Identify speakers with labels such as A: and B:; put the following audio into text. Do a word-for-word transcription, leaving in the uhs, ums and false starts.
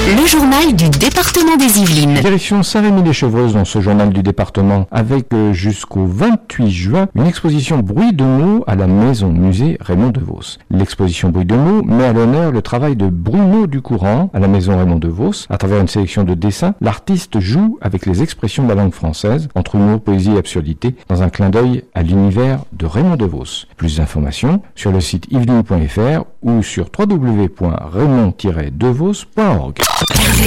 A: Le journal du département des Yvelines.
B: Direction Saint-Rémy-lès-Chevreuses dans ce journal du département avec euh, jusqu'au vingt-huit juin une exposition Bruit de mots à la maison musée Raymond Devos. L'exposition Bruit de mots met à l'honneur le travail de Bruno Ducourant à la maison Raymond Devos. À travers une sélection de dessins, l'artiste joue avec les expressions de la langue française entre humour, poésie et absurdité dans un clin d'œil à l'univers de Raymond Devos. Plus d'informations sur le site yveline point f r ou sur w w w point raymond tiret devos point org.